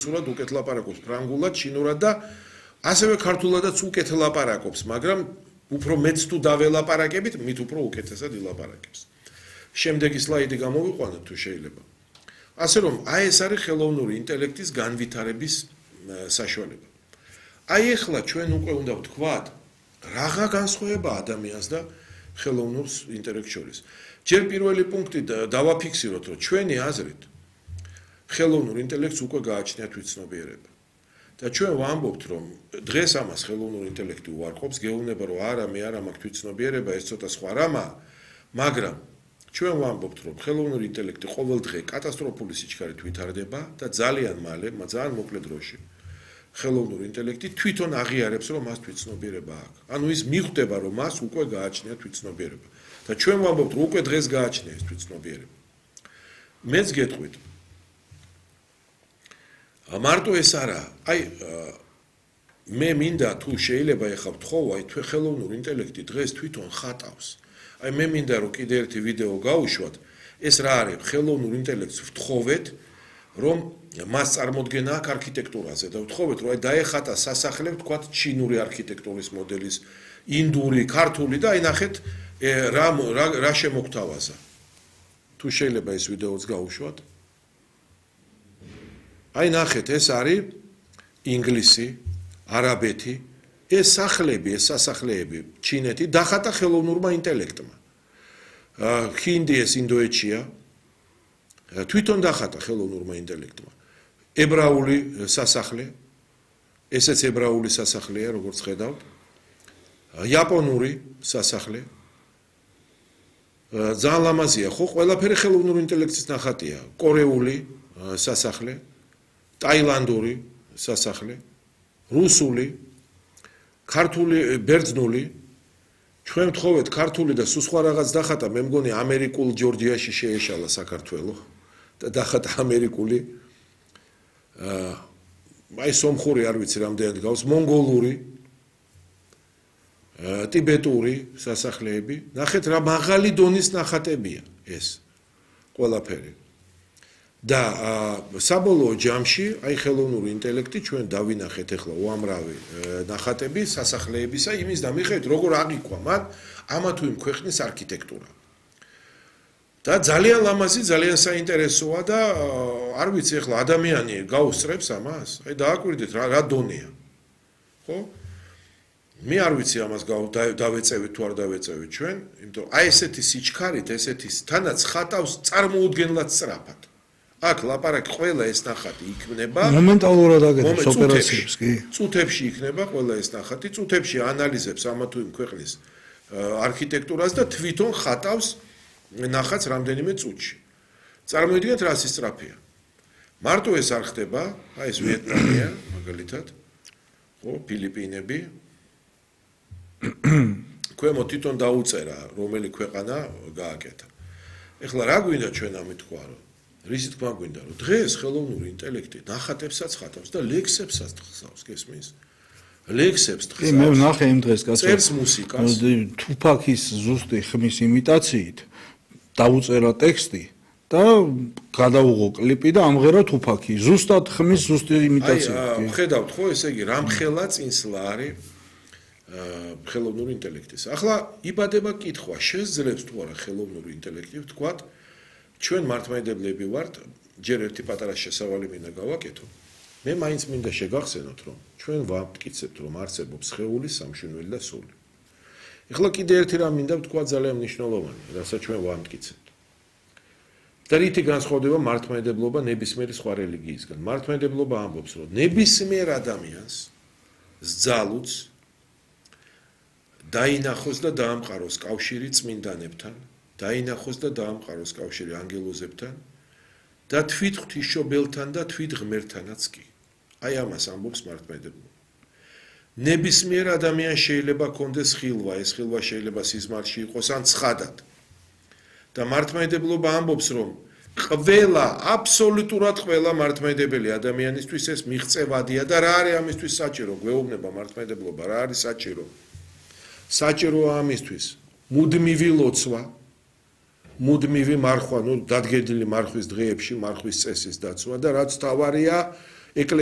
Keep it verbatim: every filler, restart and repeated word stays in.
სულად უკეთ ლაპარაკობს ფრანგულად, ჩინურად და ასევე ქართულადაც უკეთ ლაპარაკობს, მაგრამ უფრო მეც თუ დაველაპარაკებით, მით უფრო უკეთესად ილაპარაკებს. შემდეგი სლაიდი გამოვიყვანოთ თუ შეიძლება. ასე რომ, აი ეს არის ხელოვნური ინტელექტის განვითარების საშუალება. აი ეხლა ჩვენ უკვე უნდა ვთქვათ, რაღა განსხვავება ადამიანს და ხელოვნურ ინტელექტს შორის. ჯერ პირველი პუნქტი დავაფიქსიროთ, რომ ჩვენი აზრით ხელოვნურ ინტელექტს უკვე გააჩნია თვითცნობიერება. და ჩვენ ვამბობთ, რომ დღეს ამას ხელოვნური ინტელექტი უარყოფს, გეუბნება, რომ არა, მე არა მაქვს თვითცნობიერება, ეს ცოტა სხვა რამაა, მაგრამ ჩვენ ვამბობთ, რომ ხელოვნური ინტელექტი ყოველდღე კატასტროფული სიჩქარით ვითარდება და ძალიან მალე, ძალიან მოკლე დროში ხელოვნური ინტელექტი თვითონ აღიარებს, რომ მას თვითცნობიერება აქვს. ანუ ის მიხვდება, რომ მას უკვე გააჩნია თვითცნობიერება. და ჩვენ ვამბობთ, რომ უკვე დღეს გააჩნია ეს თვითცნობიერება. მეც გეტყვით მარტო ეს არა, აი მე მინდა თუ შეიძლება ეხლა ვთხოვ, აი თუ ხელოვნური ინტელექტი დღეს თვითონ ხატავს. აი მე მინდა რომ კიდე ერთი ვიდეო გავუშვათ, ეს რა არის, ხელოვნურ ინტელექტს ვთხოვეთ, რომ მას წარმოდგენა აქვს არქიტექტურაზე და ვთხოვეთ, რომ აი დაეხატა სასახლე, ვთქვათ, ჩინური არქიტექტურის მოდელის, ინდური, ქართული და აი ნახეთ რა რა შემოგთავაზა. თუ შეიძლება ეს ვიდეოც გავუშვათ. აი ნახეთ, ეს არის ინგლისი, არაბეთი, ეს სახლები, ეს სასახლეები, ჩინეთი დახატა ხელოვნურმა ინტელექტმა. ჰინდი ეს ინდოეთშია, თვითონ დახატა ხელოვნურმა ინტელექტმა. ებრაული სასახლე, ესეც ებრაული სასახლეა, როგორც ხედავთ. იაპონური სასახლე. ძალიან ლამაზია, ხო, ყველაფერი ხელოვნური ინტელექტის ნახატია. კორეული სასახლე. ტაილანდური სასახლე, რუსული, ქართული, ბერძნული, ჩვენ ვთხოვეთ ქართული და სულ სხვა რაღაც დახატა, მე მგონი ამერიკულ ჯორჯიაში შეეშალა საქართველო და დახატა ამერიკული, აი სომხური არ ვიცი რამდენად გავს, მონგოლური, ტიბეტური სასახლეები, ნახეთ რა მაღალი დონის ნახატებია ეს ყველაფერი. და საბოლოო ჯამში აი ხელოვნური ინტელექტი ჩვენ დავინახეთ ახლა უამრავი ნახატები სასახლეებისა იმის და მიხედვით როგორ აღიქვა მათ ამა თუ იმ ქვეყნის არქიტექტურა. და ძალიან ლამაზი, ძალიან საინტერესოა და არ ვიცი ახლა ადამიანი გაუსწრებს ამას? აი დააკვირდით რა რა დონეა. ხო? მე არ ვიცი ამას დავეწევით თუ არ დავეწევით ჩვენ, იმიტომ აი ესეთი სიჩქარით, ესეთი თანაც ხატავს წარმოუდგენლად სწრაფად. აქ ლაპარაკი ყველა ეს ნახატი იქნება მომენტალურად აგებს ოპერაციებს კი წუთებში იქნება ყველა ეს ნახატი წუთებში ანალიზებს ამა თუ იმ ქვეყნის არქიტექტურას და თვითონ ხატავს ნახატს რამდენიმე წუთში წარმოიდგინეთ რა სისწრაფეა მარტო ეს არ ხდება აი ეს ვიეტნამია მაგალითად ხო ფილიპინები ქვემოთ თვითონ დაუწერა რომელი ქვეყანა გააკეთა ეხლა რა გვინდა ჩვენ ამით თქვა რომ რისი თქმა გვინდა რომ დღეს ხელოვნური ინტელექტი ნახატებსაც ხატავს და ლექსებსაც ხსავს გესმის ლექსებს ხსავს კი მე ვნახე იმ დღეს კაცო წერს მუსიკას თუფაქის ზუსტი ხმის იმიტაციით დაუწერა ტექსტი და გადაუღო კლიპი და ამღერა თუფაქი ზუსტად ხმის ზუსტი იმიტაცია აი ხედავთ ხო ესე იგი რამხელა წინსვლა არის ხელოვნური ინტელექტის ახლა იბადება კითხვა შეძლებს თუ არა ხელოვნური ინტელექტი ვთქვათ ჩვენ მართლმადიდებლები ვართ, ჯერ ერთი პატარა შესავალი მინდა გავაკეთო. მე მაინც მინდა შეგახსენოთ, რომ ჩვენ ვამტკიცებთ, რომ არსებობს სხეული, სამშვენელი და სული. ეხლა კიდე ერთი რამ მინდა ვთქვა ძალიან მნიშვნელოვანი, რასაც ჩვენ ვამტკიცებთ. და რითი განსხვავდება მართლმადიდებლობა ნებისმიერი სხვა რელიგიისგან. მართლმადიდებლობა ამბობს, რომ ნებისმიერ ადამიანს სძალუց დაინახოს და დაამყაროს კავშირი წმინდანებთან. დაინახოს და დაამყაროს კავშირი ანგელოზებთან და თვით ღვთისმშობელთან და თვით ღმერთთანაც კი. აი ამას ამბობს მართლმადიდებლობა. ნებისმიერ ადამიანს შეიძლება კონდეს ხილვა, ეს ხილვა შეიძლება სიზმარში იყოს ან ცხადად. და მართლმადიდებლობა ამბობს, რომ ყველა, აბსოლუტურად ყველა მართლმადიდებელი ადამიანისთვის ეს მიღწევადია და რა არის ამისთვის საჭირო? გვეუბნება მართლმადიდებლობა, რა არის საჭირო? საჭიროა ამისთვის მუდმივი ლოცვა მუდმივი მარხვა, ნუ დადგედილი მარხვის დღეებში მარხვის წესის დაცვა და რაც თავარია ეკლესია